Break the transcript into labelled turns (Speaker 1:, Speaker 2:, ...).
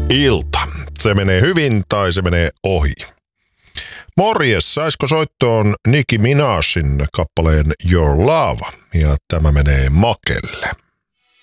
Speaker 1: ilta. Se menee hyvin tai se menee ohi. Morjes, saisiko soittoon Nicki Minajin kappaleen Your Love? Ja tämä menee Makelle.